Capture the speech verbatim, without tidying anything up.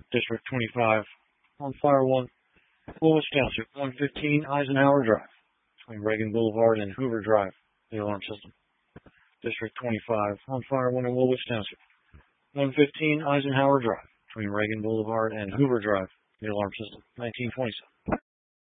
District twenty-five, on Fire one, Woolwich Township, one fifteen Eisenhower Drive, between Reagan Boulevard and Hoover Drive, the alarm system. District twenty-five, on Fire one in Woolwich Township, one fifteen Eisenhower Drive, between Reagan Boulevard and Hoover Drive, the alarm system, nineteen twenty-seven.